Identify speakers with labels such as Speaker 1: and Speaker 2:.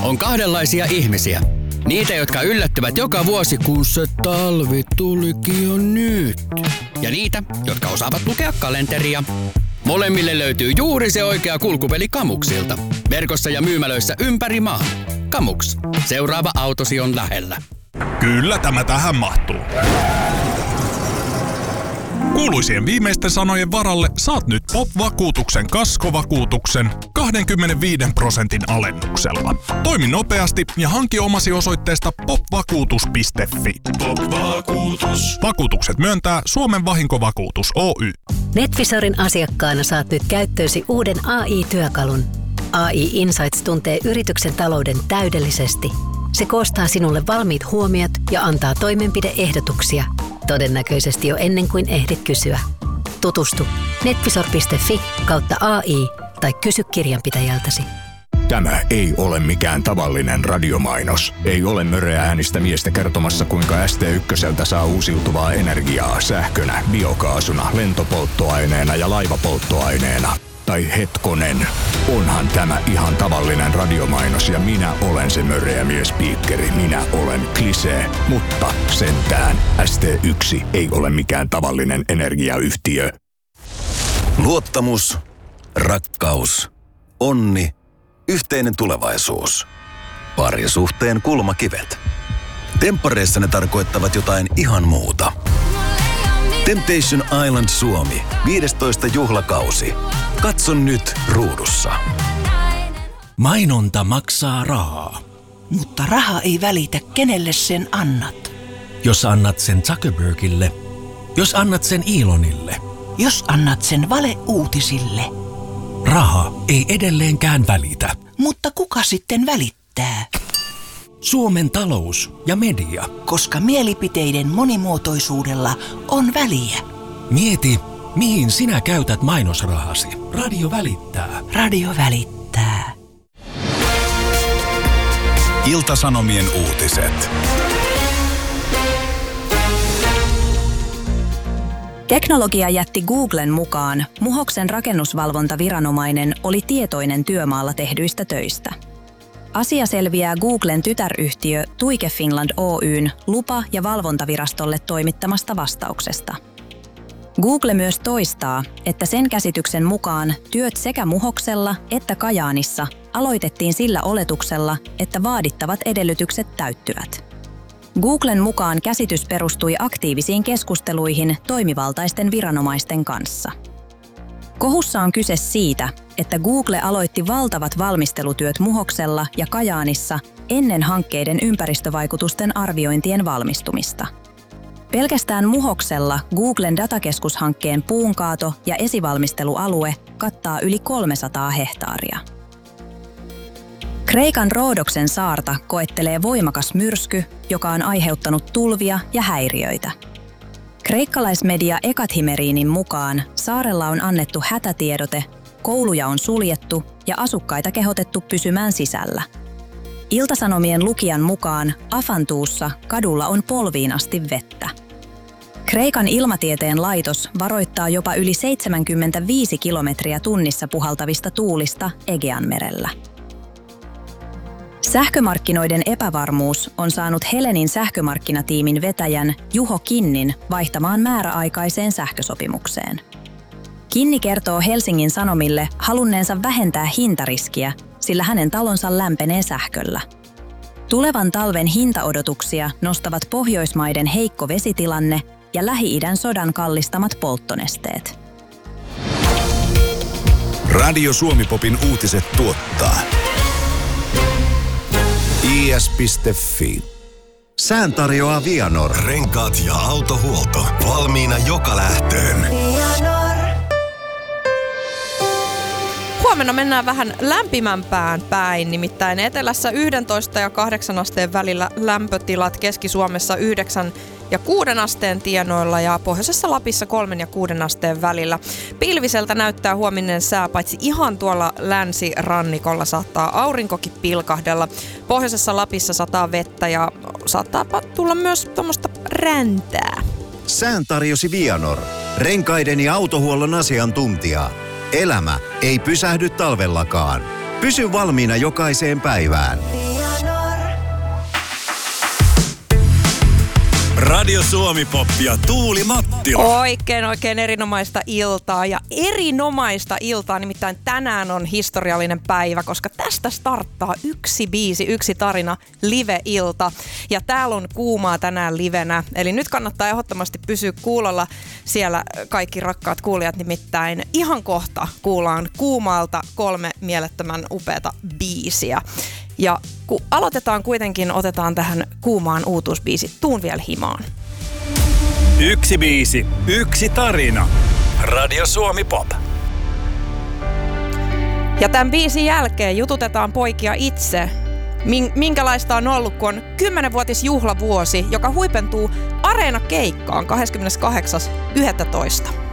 Speaker 1: On kahdenlaisia ihmisiä. Niitä, jotka yllättyvät joka vuosi, kun se talvi tulikin jo nyt. Ja niitä, jotka osaavat lukea kalenteria. Molemmille löytyy juuri se oikea kulkupeli Kamuksilta. Verkossa ja myymälöissä ympäri maan. Kamuks. Seuraava autosi on lähellä.
Speaker 2: Kyllä tämä tähän mahtuu. Kuuluisien viimeisten sanojen varalle saat nyt POP-vakuutuksen kaskovakuutuksen 25% alennuksella. Toimi nopeasti ja hanki omasi osoitteesta popvakuutus.fi. POP-vakuutus. Vakuutukset myöntää Suomen vahinkovakuutus Oy.
Speaker 3: NetVisorin asiakkaana saat nyt käyttöösi uuden AI-työkalun. AI Insights tuntee yrityksen talouden täydellisesti. Se koostaa sinulle valmiit huomiot ja antaa toimenpide-ehdotuksia. Todennäköisesti jo ennen kuin ehdit kysyä. Tutustu netvisor.fi/AI tai kysy kirjanpitäjältäsi.
Speaker 4: Tämä ei ole mikään tavallinen radiomainos. Ei ole möreä äänistä miestä kertomassa, kuinka ST1 saa uusiutuvaa energiaa sähkönä, biokaasuna, lentopolttoaineena ja laivapolttoaineena. Tai hetkonen, onhan tämä ihan tavallinen radiomainos ja minä olen se möreä miespiikkeri. Minä olen Klisee, mutta sentään ST1 ei ole mikään tavallinen energiayhtiö.
Speaker 5: Luottamus, rakkaus, onni, yhteinen tulevaisuus. Parisuhteen kulmakivet. Temppareissa ne tarkoittavat jotain ihan muuta. Temptation Island Suomi, 15. juhlakausi. Katso nyt ruudussa.
Speaker 6: Mainonta maksaa rahaa.
Speaker 7: Mutta raha ei välitä, kenelle sen annat.
Speaker 6: Jos annat sen Zuckerbergille, jos annat sen Elonille,
Speaker 7: jos annat sen valeuutisille.
Speaker 6: Raha ei edelleenkään välitä.
Speaker 7: Mutta kuka sitten välittää?
Speaker 6: Suomen talous ja media.
Speaker 7: Koska mielipiteiden monimuotoisuudella on väliä.
Speaker 6: Mieti, mihin sinä käytät mainosrahasi. Radio välittää.
Speaker 7: Radio välittää.
Speaker 5: Ilta-Sanomien uutiset.
Speaker 8: Teknologiajätti Googlen mukaan Muhoksen rakennusvalvontaviranomainen oli tietoinen työmaalla tehdyistä töistä. Asia selviää Googlen tytäryhtiö Tuike Finland Oyn lupa- ja valvontavirastolle toimittamasta vastauksesta. Google myös toistaa, että sen käsityksen mukaan työt sekä Muhoksella että Kajaanissa aloitettiin sillä oletuksella, että vaadittavat edellytykset täyttyvät. Googlen mukaan käsitys perustui aktiivisiin keskusteluihin toimivaltaisten viranomaisten kanssa. Kohussa on kyse siitä, että Google aloitti valtavat valmistelutyöt Muhoksella ja Kajaanissa ennen hankkeiden ympäristövaikutusten arviointien valmistumista. Pelkästään Muhoksella Googlen datakeskushankkeen puunkaato- ja esivalmistelualue kattaa yli 300 hehtaaria. Kreikan Roodoksen saarta koettelee voimakas myrsky, joka on aiheuttanut tulvia ja häiriöitä. Kreikkalaismedia Ekathimeriinin mukaan saarella on annettu hätätiedote, kouluja on suljettu ja asukkaita kehotettu pysymään sisällä. Ilta-Sanomien lukijan mukaan Afantuussa kadulla on polviin asti vettä. Kreikan ilmatieteen laitos varoittaa jopa yli 75 kilometriä tunnissa puhaltavista tuulista Egeanmerellä. Sähkömarkkinoiden epävarmuus on saanut Helenin sähkömarkkinatiimin vetäjän Juho Kinnin vaihtamaan määräaikaiseen sähkösopimukseen. Kinni kertoo Helsingin Sanomille halunneensa vähentää hintariskiä, sillä hänen talonsa lämpenee sähköllä. Tulevan talven hintaodotuksia nostavat Pohjoismaiden heikko vesitilanne ja Lähi-idän sodan kallistamat polttonesteet.
Speaker 5: Radio Suomi-popin uutiset tuottaa is.fi. Sään tarjoaa Vianor. Renkaat ja autohuolto. Valmiina joka lähtöön.
Speaker 9: Huomenna mennään vähän lämpimämpään päin, nimittäin etelässä 11 ja 8 asteen välillä lämpötilat, Keski-Suomessa 9 ja 6 asteen tienoilla ja pohjoisessa Lapissa 3 ja 6 asteen välillä. Pilviseltä näyttää huominen sää, paitsi ihan tuolla länsirannikolla saattaa aurinkokin pilkahdella. Pohjoisessa Lapissa sataa vettä ja saattaa tulla myös tuommoista räntää.
Speaker 10: Sään tarjosi Vianor, renkaiden ja autohuollon asiantuntija. Elämä ei pysähdy talvellakaan. Pysy valmiina jokaiseen päivään.
Speaker 5: Radio Suomi Pop ja Tuuli Mattila.
Speaker 9: Oikein erinomaista iltaa. Ja erinomaista iltaa, nimittäin tänään on historiallinen päivä, koska tästä starttaa yksi biisi, yksi tarina, live-ilta. Ja täällä on kuumaa tänään livenä. Eli nyt kannattaa ehdottomasti pysyä kuulolla siellä, kaikki rakkaat kuulijat, nimittäin ihan kohta kuullaan Kuumaalta 3 mielettömän upeata biisiä. Ja kun aloitetaan kuitenkin, otetaan tähän kuumaan uutuusbiisi Tuun vielä himaan.
Speaker 5: Yksi biisi, yksi tarina. Radio Suomi Pop.
Speaker 9: Ja tämän biisin jälkeen jututetaan poikia itse. Minkälaista on ollut, kun on 10-vuotisjuhlavuosi, joka huipentuu Areena-keikkaan 28.11.